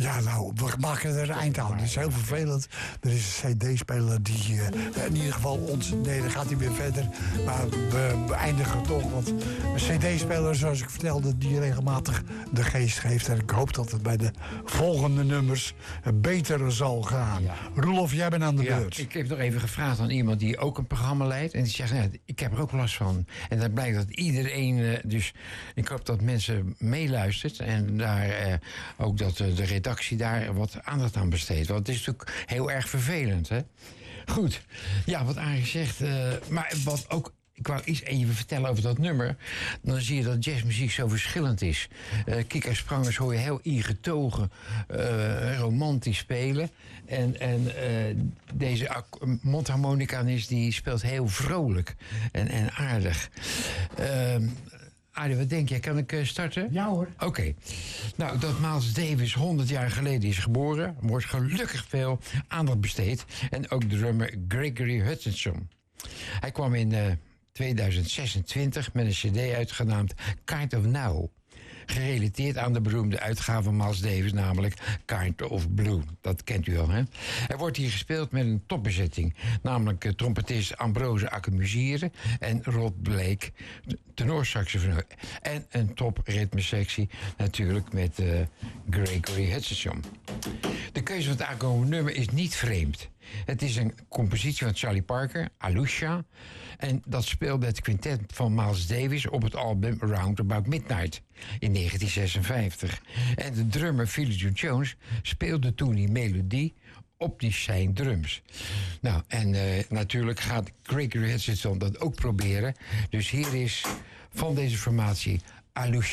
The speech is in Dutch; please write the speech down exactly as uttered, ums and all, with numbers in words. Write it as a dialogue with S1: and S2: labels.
S1: Ja, nou, we maken er een eind aan. Het is heel vervelend. Er is een cd-speler die uh, in ieder geval ons... Nee, dan gaat hij weer verder. Maar we beëindigen toch. Want een cd-speler, zoals ik vertelde... die regelmatig de geest geeft. En ik hoop dat het bij de volgende nummers beter zal gaan. Ja. Roelof, jij bent aan de
S2: ja,
S1: beurt.
S2: Ik heb nog even gevraagd aan iemand die ook een programma leidt. En die zegt, nou, ik heb er ook last van. En dat blijkt dat iedereen... Uh, dus ik hoop dat mensen meeluistert. En daar uh, ook dat uh, de redactie daar wat aandacht aan besteedt. Want het is natuurlijk heel erg vervelend, hè? Goed. Ja, wat Arie zegt. Uh, maar wat ook... Ik wou iets even vertellen over dat nummer. Dan zie je dat jazzmuziek zo verschillend is. Uh, Kika Sprangers hoor je heel ingetogen, uh, romantisch spelen. En, en uh, deze mondharmonicanist die speelt heel vrolijk en, en aardig. Uh, Arie, wat denk jij? Kan ik starten?
S3: Ja hoor.
S2: Oké. Okay. Nou, dat Miles Davis honderd jaar geleden is geboren... wordt gelukkig veel aandacht besteed. En ook drummer Gregory Hutchinson. Hij kwam in uh, tweeduizend zesentwintig met een cd uitgenaamd Kind of Now. Gerelateerd aan de beroemde uitgave van Miles Davis, namelijk Kind of Blue. Dat kent u al, hè? Er wordt hier gespeeld met een topbezetting. Namelijk uh, trompetist Ambrose Akemuziere en Rod Blake, tenorsaxofoon. En een topritmesectie natuurlijk met uh, Gregory Hutchinson. De keuze van het aankomende nummer is niet vreemd. Het is een compositie van Charlie Parker, Alusha. En dat speelde het quintet van Miles Davis op het album Round About Midnight in negentien zesenvijftig. En de drummer Philly Joe Jones speelde toen die melodie op die zijn drums. Nou, en uh, natuurlijk gaat Gregory Hutchinson dat ook proberen. Dus hier is van deze formatie Alusha.